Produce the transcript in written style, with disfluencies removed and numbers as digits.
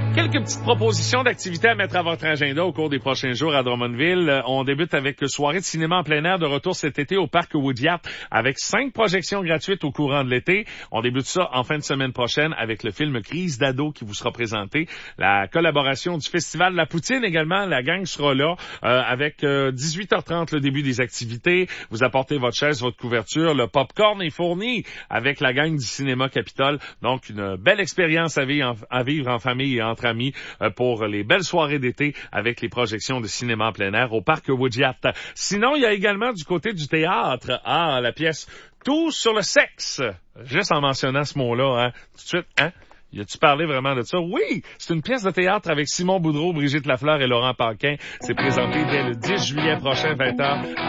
Quelques petites propositions d'activités à mettre à votre agenda au cours des prochains jours à Drummondville. On débute avec soirée de cinéma en plein air de retour cet été au parc Woodyard avec 5 projections gratuites au courant de l'été. On débute ça en fin de semaine prochaine avec le film Crise d'ado qui vous sera présenté. La collaboration du Festival de la Poutine également, la gang sera là avec 18h30 le début des activités. Vous apportez votre chaise, votre couverture, le popcorn est fourni avec la gang du Cinéma Capitole. Donc une belle expérience à vivre en famille et entre amis pour les belles soirées d'été avec les projections de cinéma en plein air au parc Woodyard. Sinon, il y a également du côté du théâtre, la pièce Tout sur le sexe. Juste en mentionnant ce mot-là, tout de suite, y a-tu parlé vraiment de ça? Oui! C'est une pièce de théâtre avec Simon Boudreau, Brigitte Lafleur et Laurent Paquin. C'est présenté dès le 10 juillet prochain, 20h.